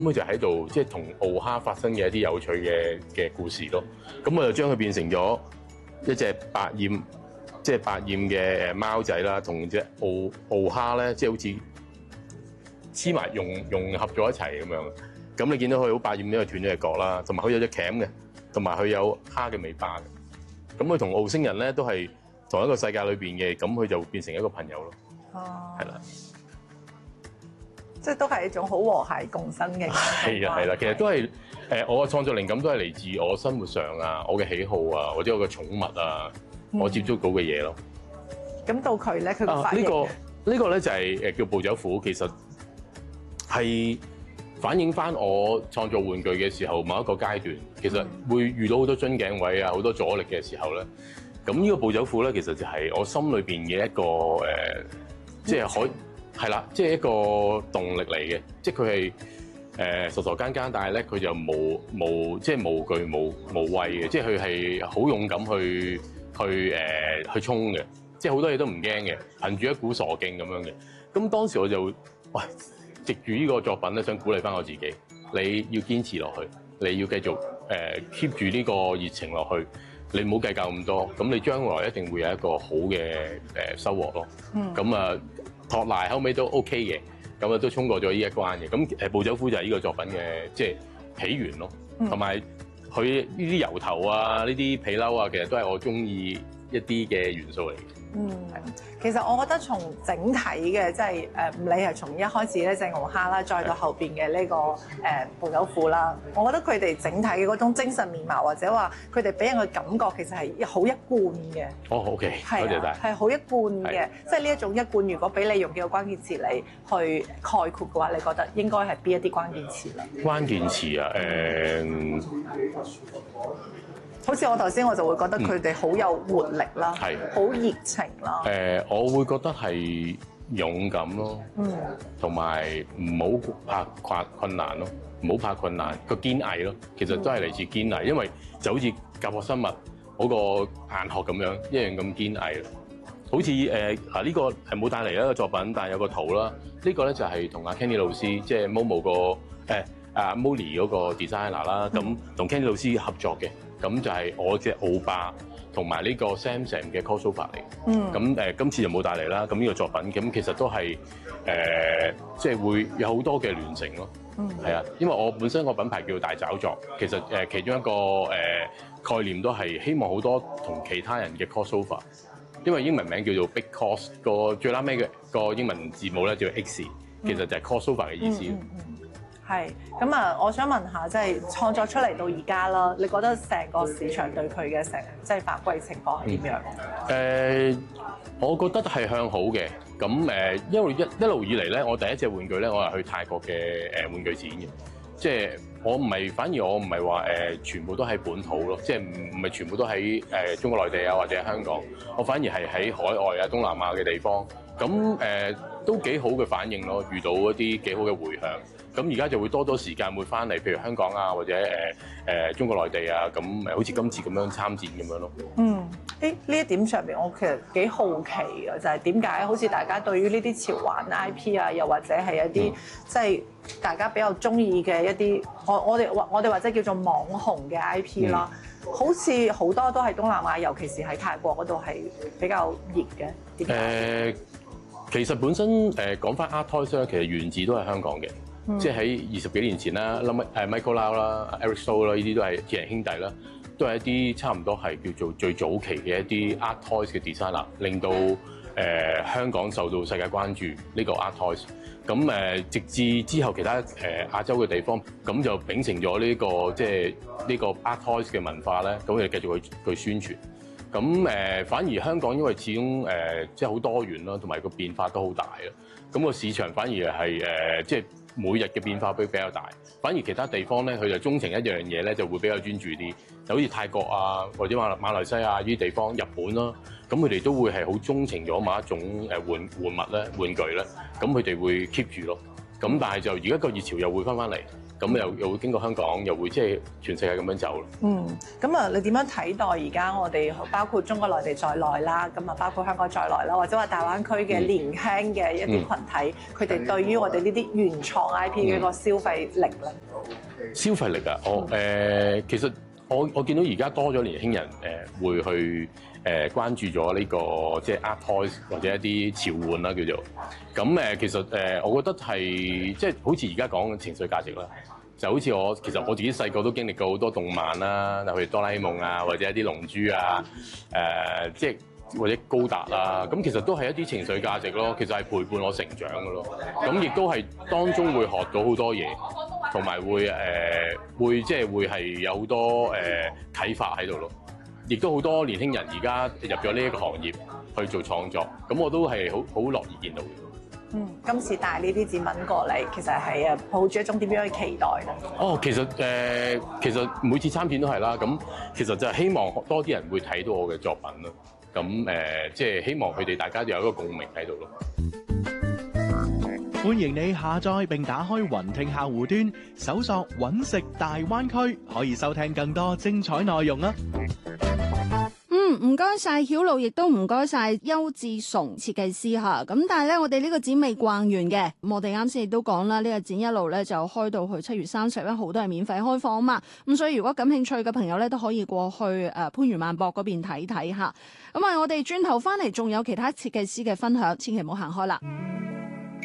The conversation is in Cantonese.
佢就喺度即係同澳蝦發生嘅一啲有趣嘅故事咯。咁我就將佢變成咗一隻百厭，即係百厭嘅貓仔啦，同隻澳蝦咧，即係好似黐埋融合咗一齊咁樣。咁你見到佢好百厭，因為斷咗隻角啦，同埋佢有隻鉗嘅，同埋佢有蝦嘅尾巴嘅。咁佢同澳星人咧都係同一個世界裏邊嘅，咁佢就變成一個朋友咯。哦，係啦。 即係都係一種好和諧共生嘅。 係啊，係啦，其實都係我嘅創作靈感都係嚟自我生活上啊，我嘅喜好啊，或者我嘅寵物啊，我接觸到嘅嘢咯。 咁到佢咧，佢個反應呢個咧就係叫暴走虎，其實係反映翻我創作玩具嘅時候某一個階段，其實會遇到好多樽頸位啊，好多阻力嘅時候咧。咁呢個暴走虎咧，其實就係我心裏邊嘅一個即係係啦，即係一個動力嚟嘅，即係佢係傻傻更更，但係咧佢就即係無懼無畏嘅，即係佢係好勇敢去衝嘅，即係好多嘢都唔驚嘅，憑住一股傻勁咁樣嘅。咁當時我就喂，藉住呢個作品咧，想鼓勵翻我自己，你要堅持落去，你要繼續keep 住呢個熱情落去，你唔好計較咁多，咁你將來一定會有一個好嘅收穫咯。咁啊〜托賴後尾都 OK 嘅，咁啊都衝過咗呢一關嘅。咁暴走虎就係呢個作品嘅即係起源咯，同埋佢呢啲油頭啊、呢啲皮褸啊，其實都係我中意一啲嘅元素嚟嘅。 其實我覺得從整體嘅即係唔理係從一開始咧隻澳蝦啦，再到後邊嘅呢個暴走虎啦，我覺得佢哋整體嘅嗰種精神面貌，或者話佢哋俾人嘅感覺，其實係好一貫嘅。 哦 ，OK， 多謝晒。 係好一貫嘅，即係呢一種一貫。如果俾你用幾個關鍵詞嚟去概括嘅話，你覺得應該係邊一啲關鍵詞咧？關鍵詞啊， 好似我頭先我就會覺得佢哋好有活力啦，好熱情啦。 我會覺得係勇敢咯，同埋唔好怕困難咯，唔好怕困難，個堅毅咯，其實都係嚟自堅毅，因為就好似甲殼生物嗰個硬殼咁樣，一樣咁堅毅咯。好似呢個係冇帶嚟一個作品，但係有個圖啦。呢個咧就係同阿 Kenny 老師，即係 Momo 個阿 Molly 嗰個 designer 啦，咁同 Kenny 老師合作嘅。咁就係我隻澳霸同埋呢個 Samsung 嘅 crossover 嚟。咁今次就冇帶嚟啦。咁呢個作品咁其實都係即係會有好多嘅聯成咯。係啊，因為我本身個品牌叫大找作，其實其中一個概念都係希望好多同其他人嘅 crossover。因為英文名叫做 Big Cross， 個最拉尾嘅個英文字母咧叫 X， 其實就係 crossover 嘅意思。 係咁啊！我想問下，即係創作出嚟到而家啦，你覺得成個市場對佢嘅即係反饋情況係點樣？ 我覺得係向好嘅。咁因為一路以嚟咧，我第一隻玩具咧，我係去泰國嘅玩具展嘅，即係反而我唔係話全部都喺本土咯，即係唔係全部都喺中國內地啊或者香港，我反而係喺海外啊東南亞嘅地方，咁都幾好嘅反應咯，遇到一啲幾好嘅迴響。咁而家就會多時間會翻嚟，譬如香港啊，或者中國內地啊，咁好似今次咁樣參戰咁樣咯。 呢一點上邊，我其實幾好奇嘅，就係點解好似大家對於呢啲潮玩 IP 啊，又或者係一啲即係大家比較中意嘅一啲，我哋或者叫做網紅嘅 IP 啦，好似好多都係東南亞，尤其是喺泰國嗰度係比較熱嘅。點解？ 其實本身講翻 Art Toys 咧，其實源自都係香港嘅。即係喺20幾年前啦，Michael Lau 啦、Eric So 啦，呢啲都係鐵人兄弟啦，都係一啲差唔多係叫做最早期嘅一啲 Art Toys 嘅 designer， 令到香港受到世界關注呢個 Art Toys。咁直至之後其他亞洲嘅地方，咁就秉承咗呢個即係呢個 Art Toys 嘅文化咧，咁佢哋繼續去宣傳。咁反而香港因為始終即係好多元啦，同埋個變化都好大啦。咁個市場反而係即係每日嘅變化比較大。反而其他地方咧，佢就鍾情一樣嘢咧，就會比較專注啲。就好似泰國啊，或者馬來西亞呢啲地方，日本啦，咁佢哋都會係好鍾情咗某一種玩物咧、玩具咧。咁佢哋會 keep 住咯。咁但係就而家個熱潮又會翻嚟。 咁又會經過香港，又會即係全世界咁樣走咯。 咁啊，你點樣睇待而家我哋包括中國內地在內啦，咁啊包括香港在內啦，或者話大灣區嘅年輕嘅一啲群體，佢哋對於我哋呢啲原創 IP 嘅一個消費力咧？ 消費力啊，其實我見到而家多咗年輕人會去關注咗呢個即係 art toys 或者一啲潮玩啦叫做。咁其實我覺得係即係好似而家講嘅情緒價值啦。就好似其實我自己細個都經歷過好多動漫啦，例如哆啦 A 夢啊，或者一啲龍珠啊，即係或者高達啊，咁其實都係一啲情緒價值咯。其實係陪伴我成長嘅咯。咁亦都係當中會學到好多嘢，同埋會即係會係有好多啟發喺度咯。亦都好多年輕人而家入咗呢一個行業去做創作，咁我都係好樂意見到嘅。 今次帶呢啲展品過嚟，其實係抱住一種點樣去期待咧？ 其實每次參展都係啦。咁其實就係希望多啲人會睇到我嘅作品咯。咁即係希望佢哋大家有一個共鳴喺度咯。 歡迎你下載並打開雲聽客戶端，搜索揾食大灣區，可以收聽更多精彩內容啊！ 唔該晒曉露，亦都唔該晒邱志崇設計師嚇。咁但係咧，我哋呢個展未逛完嘅，我哋啱先亦都講啦，呢個展一路咧就開到去7月31號都係免費開放啊嘛。咁所以如果感興趣嘅朋友咧，都可以過去番禺萬博嗰邊睇睇嚇。咁啊，我哋轉頭翻嚟仲有其他設計師嘅分享，千祈唔好行開啦。